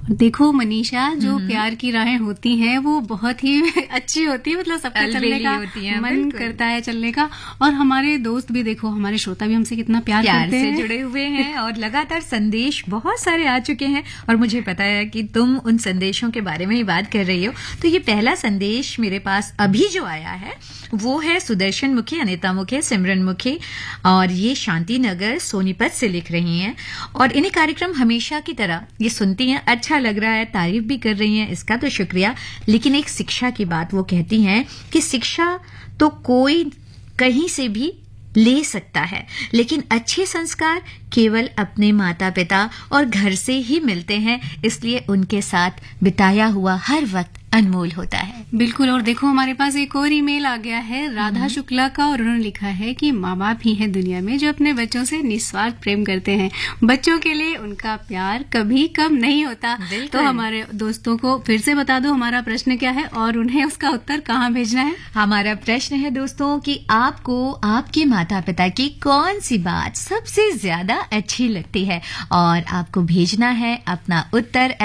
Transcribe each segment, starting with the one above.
देखो मनीषा, जो प्यार की राहें होती हैं वो बहुत ही अच्छी होती है, मतलब सबका चलने का मन करता है चलने का। और हमारे दोस्त भी देखो, हमारे श्रोता भी हमसे कितना प्यार करते से जुड़े हुए हैं और लगातार संदेश बहुत सारे आ चुके हैं। और मुझे पता है कि तुम उन संदेशों के बारे में ही बात कर रही हो। तो ये पहला संदेश मेरे पास अभी जो आया है वो है सुदर्शन मुखी, अनिता मुखी, सिमरन मुखी, और ये शांति नगर सोनीपत से लिख रही हैं। और इन्हें कार्यक्रम हमेशा की तरह ये सुनती हैं, अच्छा लग रहा है, तारीफ भी कर रही हैं, इसका तो शुक्रिया। लेकिन एक शिक्षा की बात वो कहती हैं कि शिक्षा तो कोई कहीं से भी ले सकता है, लेकिन अच्छे संस्कार केवल अपने माता पिता और घर से ही मिलते हैं, इसलिए उनके साथ बिताया हुआ हर वक्त अनमोल होता है। बिल्कुल। और देखो हमारे पास एक और ईमेल आ गया है राधा शुक्ला का, और उन्होंने लिखा है कि माँ बाप ही हैं दुनिया में जो अपने बच्चों से निस्वार्थ प्रेम करते हैं। बच्चों के लिए उनका प्यार कभी कम नहीं होता। तो हमारे दोस्तों को फिर से बता दो हमारा प्रश्न क्या है और उन्हें उसका उत्तर कहाँ भेजना है। हमारा प्रश्न है दोस्तों कि आपको आपके माता पिता की कौन सी बात सबसे ज्यादा अच्छी लगती है, और आपको भेजना है अपना उत्तर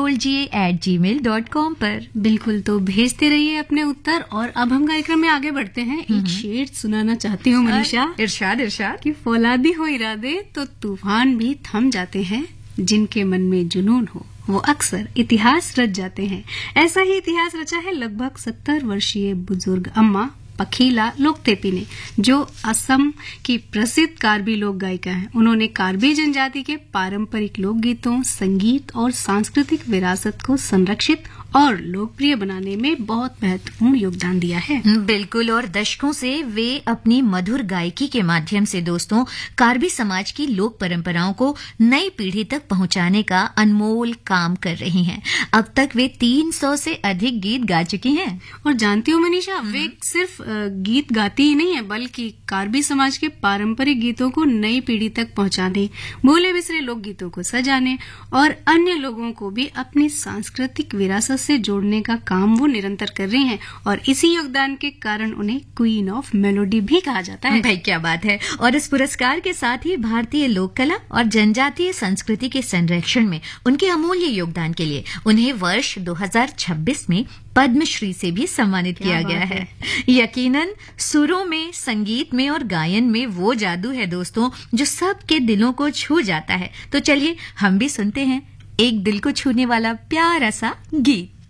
fmgoldga@gmail.com पर। बिल्कुल, तो भेजते रहिए अपने उत्तर। और अब हम कार्यक्रम में आगे बढ़ते हैं। एक शेर सुनाना चाहती हूँ मनीषा। इरशाद इरशाद। कि फौलादी हो इरादे तो तूफान भी थम जाते हैं, जिनके मन में जुनून हो वो अक्सर इतिहास रच जाते हैं। ऐसा ही इतिहास रचा है लगभग 70 वर्षीय बुजुर्ग अम्मा पखीला लोकतेपी ने, जो असम की प्रसिद्ध कार्बी लोक गायिका हैं। उन्होंने कार्बी जनजाति के पारंपरिक लोकगीतों, संगीत और सांस्कृतिक विरासत को संरक्षित और लोकप्रिय बनाने में बहुत महत्वपूर्ण योगदान दिया है। बिल्कुल, और दशकों से वे अपनी मधुर गायकी के माध्यम से दोस्तों कार्बी समाज की लोक परंपराओं को नई पीढ़ी तक पहुंचाने का अनमोल काम कर रही हैं। अब तक वे 300 से अधिक गीत गा चुकी हैं। और जानती हो मनीषा, वे सिर्फ गीत गाती ही नहीं है, बल्कि कार्बी समाज के पारंपरिक गीतों को नई पीढ़ी तक पहुंचाने, भूले बिसरे लोक गीतों को सजाने और अन्य लोगों को भी अपनी सांस्कृतिक विरासत से जोड़ने का काम वो निरंतर कर रही हैं। और इसी योगदान के कारण उन्हें क्वीन ऑफ मेलोडी भी कहा जाता है। भाई क्या बात है। और इस पुरस्कार के साथ ही भारतीय लोक कला और जनजातीय संस्कृति के संरक्षण में उनके अमूल्य योगदान के लिए उन्हें वर्ष 2026 में पद्मश्री से भी सम्मानित किया गया है। यकीनन सुरों में, संगीत में और गायन में वो जादू है दोस्तों जो सबके दिलों को छू जाता है। तो चलिए हम भी सुनते हैं एक दिल को छूने वाला प्यारा सा गीत।